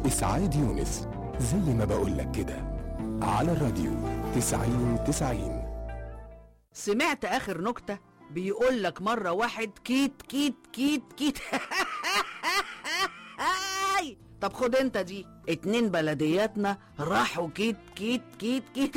إسعاد يونس، زي ما بقولك كده، على الراديو 90-90. سمعت آخر نكتة بيقولك مرة واحد كيت كيت كيت كيت طب خد انت دي، 2 بلدياتنا راحوا كيت كيت كيت كيت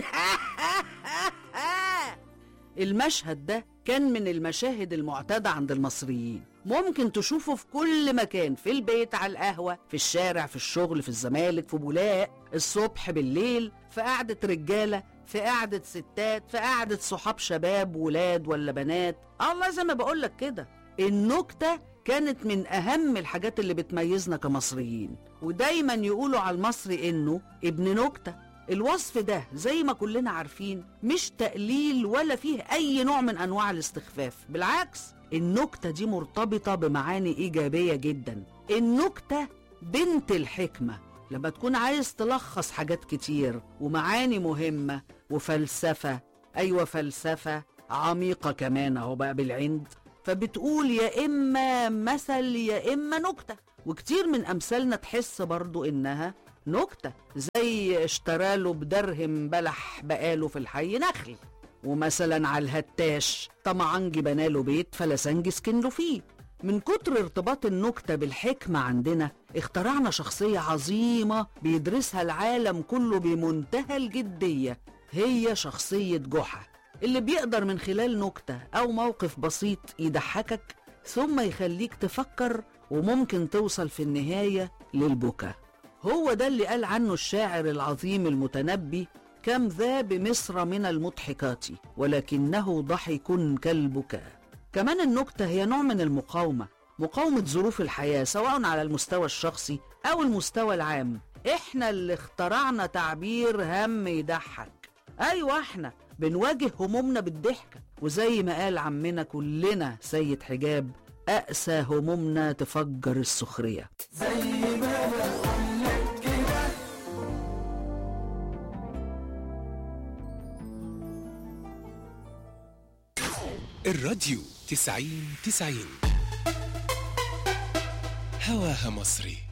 المشهد ده كان من المشاهد المعتادة عند المصريين، ممكن تشوفه في كل مكان، في البيت، على القهوة، في الشارع، في الشغل، في الزمالك، في بولاق، الصبح، بالليل، في قعدة رجالة، في قعدة ستات، في قعدة صحاب شباب ولاد ولا بنات. الله، زي ما بقولك كده، النكتة كانت من أهم الحاجات اللي بتميزنا كمصريين، ودايما يقولوا على المصري إنه ابن نكتة. الوصف ده زي ما كلنا عارفين مش تقليل ولا فيه أي نوع من أنواع الاستخفاف، بالعكس النكتة دي مرتبطة بمعاني إيجابية جدا. النكتة بنت الحكمة، لما تكون عايز تلخص حاجات كتير ومعاني مهمة وفلسفة، أيوة فلسفة عميقة كمان اهو بقى بالعند، فبتقول يا إما مثل يا إما نكتة. وكتير من أمثالنا تحس برضو إنها نكتة، زي اشتراله بدرهم بلح بقاله في الحي نخل، ومثلا على الهتاش طمعانجي بناله بيت فلسنجي سكنله فيه. من كتر ارتباط النكتة بالحكمة عندنا اخترعنا شخصية عظيمة بيدرسها العالم كله بمنتهى الجدية، هي شخصية جحا، اللي بيقدر من خلال نكتة أو موقف بسيط يضحكك ثم يخليك تفكر، وممكن توصل في النهاية للبكا. هو ده اللي قال عنه الشاعر العظيم المتنبي: كم ذا بمصر من المضحكات ولكنه ضحك كالبكاء. كمان النكتة هي نوع من المقاومة، مقاومة ظروف الحياة سواء على المستوى الشخصي أو المستوى العام. احنا اللي اخترعنا تعبير هم يضحك، أيوة احنا بنواجه همومنا بالضحكة، وزي ما قال عمنا كلنا سيد حجاب: أقسى همومنا تفجر السخرية. زي ما بقولك كده. الراديو 90-90 هواها مصري.